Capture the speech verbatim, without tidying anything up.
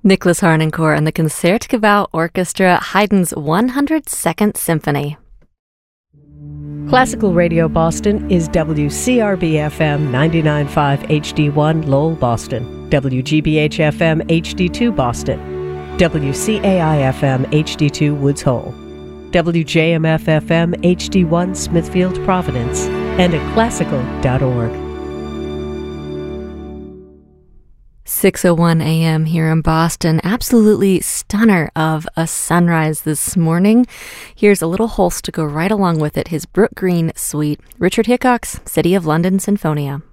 Nicholas Harnoncourt and the Concertgebouw Orchestra, Haydn's one hundred second Symphony. Classical Radio Boston is W C R B F M ninety-nine point five H D one Lowell, Boston, W G B H F M H D two Boston, W C A I F M H D two Woods Hole, W J M F F M H D one Smithfield, Providence, and at classical dot org. six oh one a.m. here in Boston. Absolutely stunner of a sunrise this morning. Here's a little Holst to go right along with it, his Brook Green Suite. Richard Hickok's City of London Sinfonia.